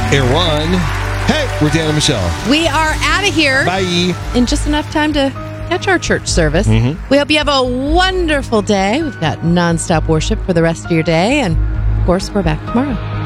Aaron. Hey, we're Dan and Michelle. We are out of here. Bye. In just enough time to catch our church service. We hope you have a wonderful day. We've got nonstop worship for the rest of your day. And, of course, we're back tomorrow.